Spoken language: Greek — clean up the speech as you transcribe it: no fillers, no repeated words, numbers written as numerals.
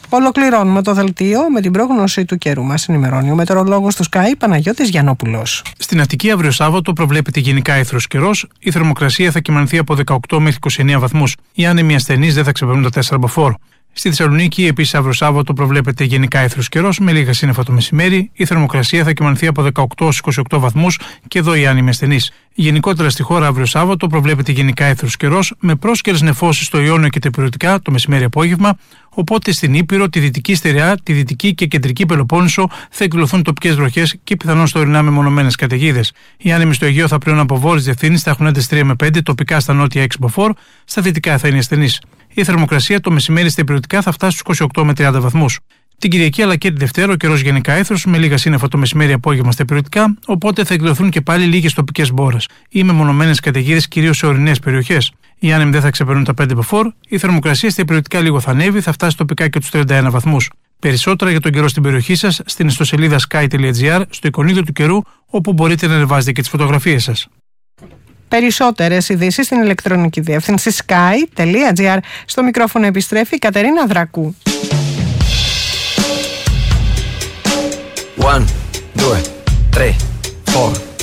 Ολοκληρώνουμε το δελτίο με την πρόγνωση του καιρού. Μας ενημερώνει ο μετεωρολόγος του Sky Παναγιώτης Γιαννόπουλος. Στην Αττική αύριο Σάββατο προβλέπεται γενικά αίθρος καιρός. Η θερμοκρασία θα κυμανθεί από 18 μέχρι 29 βαθμούς. Οι άνεμοι ασθενείς δεν θα ξεπερνούν τα 4 μποφόρ. Στη Θεσσαλονίκη, επίσης, αύριο Σάββατο προβλέπεται γενικά αίθρος καιρός με λίγα σύννεφα το μεσημέρι. Η θερμοκρασία θα κυμανθεί από 18 έως 28 βαθμούς και εδώ οι άνεμοι ασθενείς. Γενικότερα στη χώρα, αύριο Σάββατο προβλέπεται γενικά αίθρος καιρός με πρόσκαιρες νεφώσεις στο Ιόνιο και τα υπηρετικά το μεσημέρι απόγευμα. Οπότε στην Ήπειρο, τη Δυτική Στερεά, τη Δυτική και Κεντρική Πελοπόννησο θα εκδηλωθούν τοπικές βροχές και πιθανόν στο ορεινά μεμονωμένες καταιγίδες. Οι άνεμοι στο Αιγαίο θα πλέον από βόρειες διευθύνσεις, θα έχουν ένταση 3 με 5, τοπικά στα νότια 6 μποφόρ, στα δυτικά θα είναι ασθενείς. Η θερμοκρασία το μεσημέρι στα υπηρετικά θα φτάσει στους 28 με 30 βαθμούς. Την Κυριακή αλλά και τη Δευτέρα ο καιρός γενικά αίθρος με λίγα σύννεφα το μεσημέρι απόγευμα στα υπηρετικά, οπότε θα εκδηλωθούν και πάλι λίγες τοπικές μπόρες ή μεμονωμένες καταιγίδες κυρίως σε ορεινές περιοχές. Οι άνεμοι δεν θα ξεπερνούν τα 5 μποφόρ, η θερμοκρασία στα υπηρετικά λίγο θα ανέβει, θα φτάσει τοπικά και τους 31 βαθμούς. Περισσότερα για τον καιρό στην περιοχή σας στην ιστοσελίδα sky.gr, στο εικονίδιο του καιρού, όπου μπορείτε να ανεβάζετε και τις φωτογραφίες σας. Περισσότερες ειδήσεις στην ηλεκτρονική διεύθυνση sky.gr. Στο μικρόφωνο επιστρέφει η Κατερίνα Δρακού.